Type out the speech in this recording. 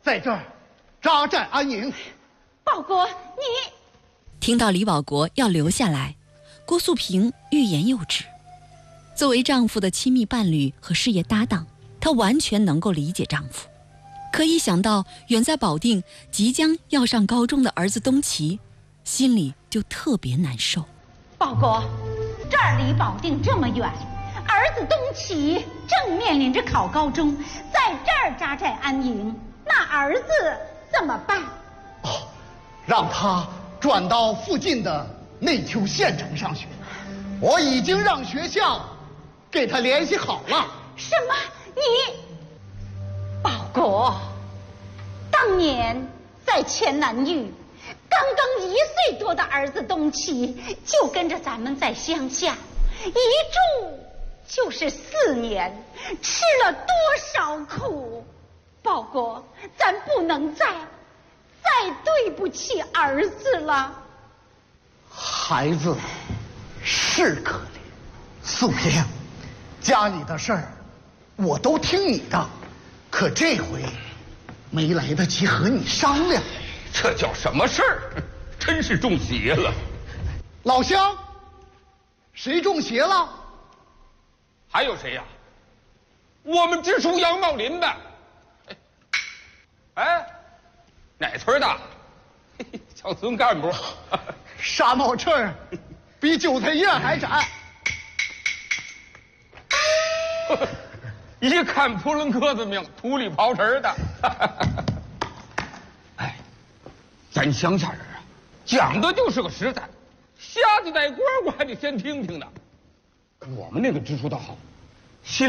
在这儿扎寨安营。 保国，你听到李保国要留下来，郭素萍欲言又止。作为丈夫的亲密伴侣和事业搭档，她完全能够理解丈夫。可一想到远在保定即将要上高中的儿子东奇，心里就特别难受。 保国，这儿离保定这么远，儿子东奇正面临着考高中，在这儿扎寨安营，那儿子怎么办？ 让他转到附近的内丘县城上学。我已经让学校给他联系好了。 什么？你？保国，当年在黔南豫，刚刚1岁多的儿子东奇就跟着咱们在乡下一住就是4年，吃了多少苦？保国，咱不能再对不起儿子了。 孩子是可怜，素萍，家里的事儿我都听你的，可这回没来得及和你商量。 这叫什么事儿？真是中邪了。 老乡，谁中邪了？ 还有谁呀？我们直属杨茂林呗。哎，哪村的？小孙干部。 纱帽翅儿比韭菜叶还窄。 一看扑棱磕子命，土里刨食的。哎，咱乡下人啊，讲的就是个实在，瞎子带蝈蝈还得先听听呢。可我们那个支书倒好，心